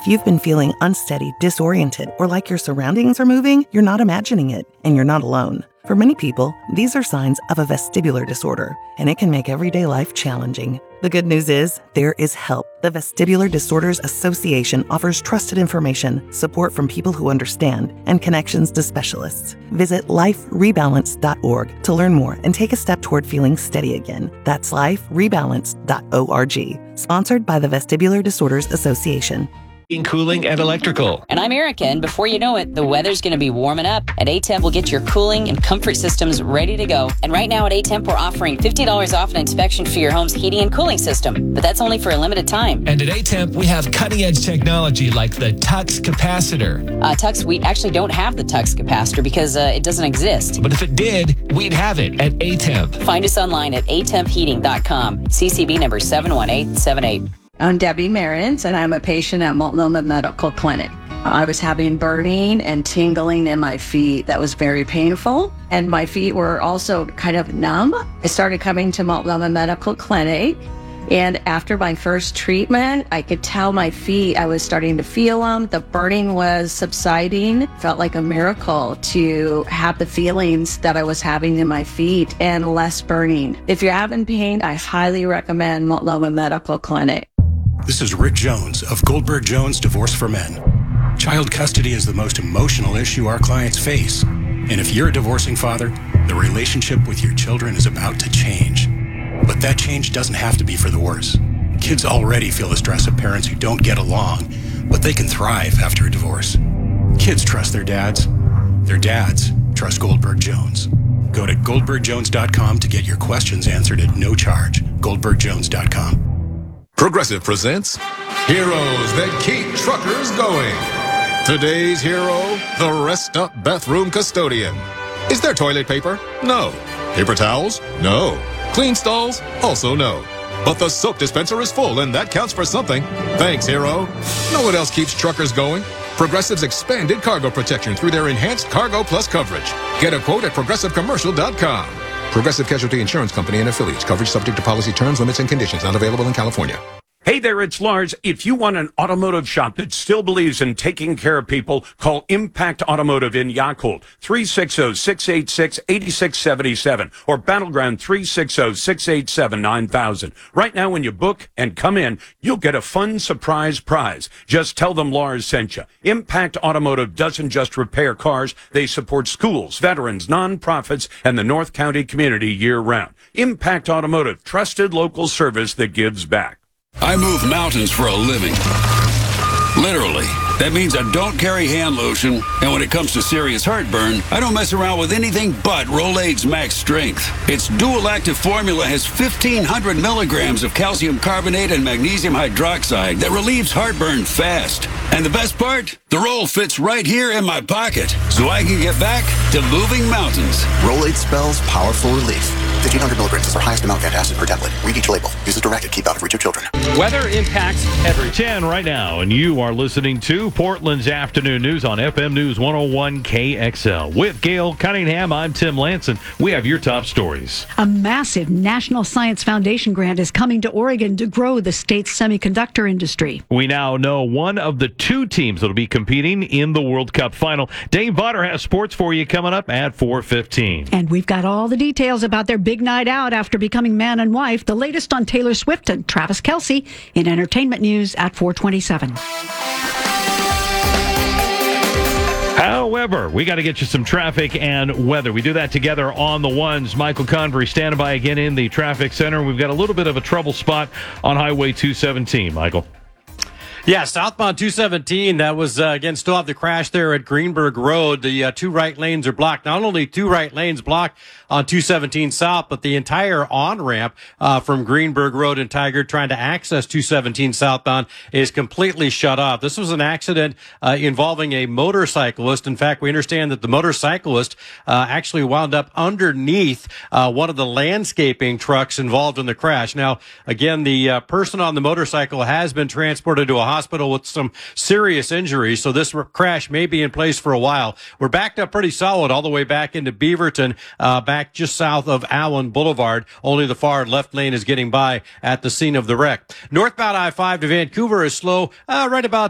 If you've been feeling unsteady, disoriented, or like your surroundings are moving, you're not imagining it, and you're not alone. For many people, these are signs of a vestibular disorder, and it can make everyday life challenging. The good news is, there is help. The Vestibular Disorders Association offers trusted information, support from people who understand, and connections to specialists. Visit liferebalance.org to learn more and take a step toward feeling steady again. That's liferebalance.org. Sponsored by the Vestibular Disorders Association. Cooling and electrical. And I'm Erica, and before you know it, the weather's going to be warming up. At ATEMP, we'll get your cooling and comfort systems ready to go. And right now at ATEMP, we're offering $50 off an inspection for your home's heating and cooling system. But that's only for a limited time. And at ATEMP, we have cutting-edge technology like the Tux capacitor. Tux, we actually don't have the Tux capacitor because it doesn't exist. But if it did, we'd have it at ATEMP. Find us online at atempheating.com. CCB number 71878. I'm Debbie Marins, and I'm a patient at Multnomah Medical Clinic. I was having burning and tingling in my feet that was very painful, and my feet were also kind of numb. I started coming to Multnomah Medical Clinic, and after my first treatment, I could tell my feet, I was starting to feel them. The burning was subsiding. Felt like a miracle to have the feelings that I was having in my feet and less burning. If you're having pain, I highly recommend Multnomah Medical Clinic. This is Rick Jones of Goldberg Jones Divorce for Men. Child custody is the most emotional issue our clients face. And if you're a divorcing father, the relationship with your children is about to change. But that change doesn't have to be for the worse. Kids already feel the stress of parents who don't get along, but they can thrive after a divorce. Kids trust their dads. Their dads trust Goldberg Jones. Go to goldbergjones.com to get your questions answered at no charge. goldbergjones.com. Progressive presents Heroes That Keep Truckers Going. Today's hero, the Rest Up Bathroom Custodian. Is there toilet paper? No. Paper towels? No. Clean stalls? Also no. But the soap dispenser is full, and that counts for something. Thanks, hero. Know what else keeps truckers going? Progressive's expanded cargo protection through their enhanced Cargo Plus coverage. Get a quote at progressivecommercial.com. Progressive Casualty Insurance Company and affiliates. Coverage subject to policy terms, limits, and conditions. Not available in California. Hey there, it's Lars. If you want an automotive shop that still believes in taking care of people, call Impact Automotive in Yakult, 360-686-8677, or Battleground 360-687-9000. Right now, when you book and come in, you'll get a fun surprise prize. Just tell them Lars sent you. Impact Automotive doesn't just repair cars. They support schools, veterans, nonprofits, and the North County community year-round. Impact Automotive, trusted local service that gives back. I move mountains for a living. Literally. That means I don't carry hand lotion, and when it comes to serious heartburn, I don't mess around with anything but Rolaids Max Strength. Its dual-active formula has 1,500 milligrams of calcium carbonate and magnesium hydroxide that relieves heartburn fast. And the best part? The roll fits right here in my pocket, so I can get back to moving mountains. Rolaids spells powerful relief. 1,500 milligrams is our highest amount of antacid per tablet. Read each label. Use as directed. Keep out of reach of children. Weather impacts every 10 right now, and you are listening to Portland's Afternoon News on FM News 101 KXL. With Gail Cunningham, I'm Tim Lanson. We have your top stories. A massive National Science Foundation grant is coming to Oregon to grow the state's semiconductor industry. We now know one of the two teams that will be competing in the World Cup final. Dave Potter has sports for you coming up at 4:15. And we've got all the details about their big night out after becoming man and wife. The latest on Taylor Swift and Travis Kelce in entertainment news at 4:27. However, we got to get you some traffic and weather. We do that together on the ones. Michael Convery standing by again in the traffic center. We've got a little bit of a trouble spot on Highway 217, Michael. Yeah, southbound 217, that was, again, still have the crash there at Greenberg Road. The two right lanes are blocked. Not only two right lanes blocked on 217 South, but the entire on-ramp from Greenberg Road and Tiger trying to access 217 southbound is completely shut off. This was an accident involving a motorcyclist. In fact, we understand that the motorcyclist actually wound up underneath one of the landscaping trucks involved in the crash. Now, again, the person on the motorcycle has been transported to a hospital with some serious injuries, so this crash may be in place for a while. We're backed up pretty solid all the way back into Beaverton, back just south of Allen Boulevard. Only the far left lane is getting by at the scene of the wreck. Northbound I-5 to Vancouver is slow right about